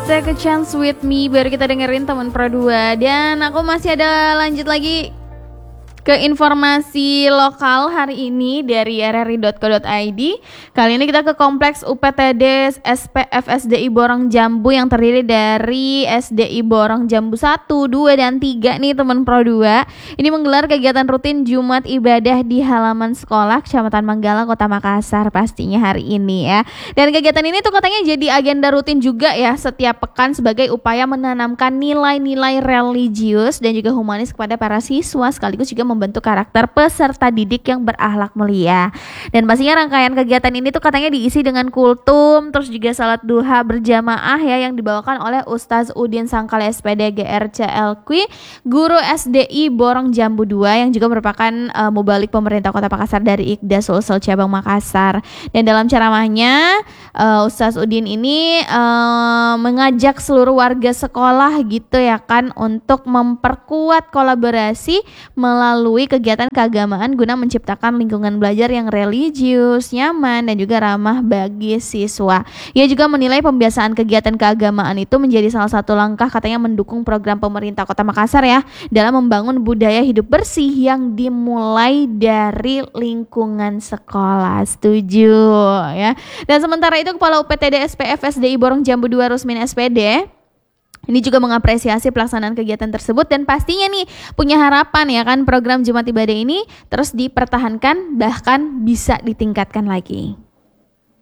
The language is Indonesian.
Take a Chance With Me, baru kita dengerin teman Pro 2. Dan aku masih ada lanjut lagi ke informasi lokal hari ini dari rri.co.id. Kali ini kita ke Kompleks UPTD SPF SDI Borong Jambu yang terdiri dari SDI Borong Jambu 1, 2, dan 3 nih teman Pro 2. Ini menggelar kegiatan rutin Jumat Ibadah di halaman sekolah Kecamatan Manggala, Kota Makassar pastinya hari ini ya. Dan kegiatan ini tuh katanya jadi agenda rutin juga ya setiap pekan sebagai upaya menanamkan nilai-nilai religius dan juga humanis kepada para siswa, sekaligus juga membentuk karakter peserta didik yang berakhlak mulia. Dan pastinya rangkaian kegiatan ini tuh katanya diisi dengan kultum, terus juga salat duha berjamaah ya yang dibawakan oleh Ustaz Udin Sangkal SPD GRCLQ, guru SDI Borong Jambu 2 yang juga merupakan mubalik pemerintah Kota Makassar dari Iqda Sulsel Cabang Makassar. Dan dalam ceramahnya Ustaz Udin ini mengajak seluruh warga sekolah gitu ya kan untuk memperkuat kolaborasi melalui kegiatan keagamaan guna menciptakan lingkungan belajar yang religius, nyaman, dan juga ramah bagi siswa. Ia juga menilai pembiasaan kegiatan keagamaan itu menjadi salah satu langkah katanya mendukung program pemerintah Kota Makassar ya dalam membangun budaya hidup bersih yang dimulai dari lingkungan sekolah. Setuju ya. Dan sementara itu Kepala UPTD SPF SDI Borong Jambu 2 Rusmin SPD ini juga mengapresiasi pelaksanaan kegiatan tersebut dan pastinya nih punya harapan ya kan program Jumat Ibadah ini terus dipertahankan bahkan bisa ditingkatkan lagi.